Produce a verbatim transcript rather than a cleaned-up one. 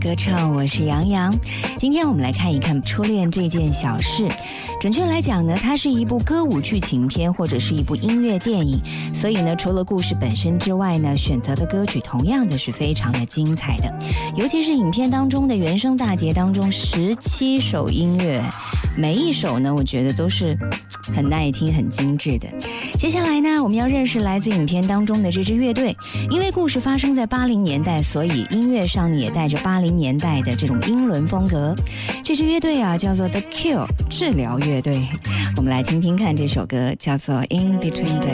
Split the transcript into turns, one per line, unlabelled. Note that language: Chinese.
歌唱，我是杨洋。今天我们来看一看《初恋这件小事》。准确来讲呢，它是一部歌舞剧情片或者是一部音乐电影，所以呢，除了故事本身之外呢，选择的歌曲同样的是非常的精彩的。尤其是影片当中的原声大碟当中十七首音乐，每一首呢，我觉得都是很耐听、很精致的。接下来呢，我们要认识来自影片当中的这支乐队，因为故事发生在八零年代，所以音乐上也带着八零年代的这种英伦风格。这支乐队啊，叫做 The Cure 治疗乐队。我们来听听看这首歌，叫做 In Between Days。